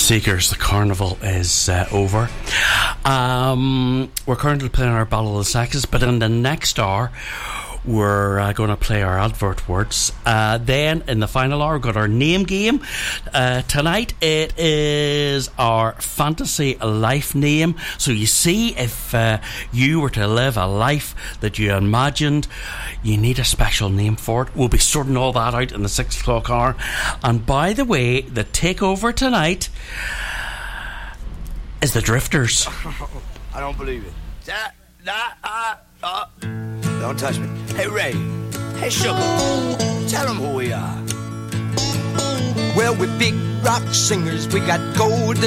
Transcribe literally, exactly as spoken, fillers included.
Seekers, the carnival is uh, over. Um, we're currently playing our Battle of the Sexes, but in the next hour, we're uh, going to play our advert words. Uh, then, in the final hour, we've got our name game. Uh, tonight, it is our fantasy life name. So you see, if uh, you were to live a life that you imagined, you need a special name for it. We'll be sorting all that out in the six o'clock hour. And by the way, the takeover tonight is the Drifters. I don't believe it. Da, da, uh, uh. Don't touch me. Hey, Ray. Hey, Sugar. Tell them who we are. Well, we're big rock singers. We got gold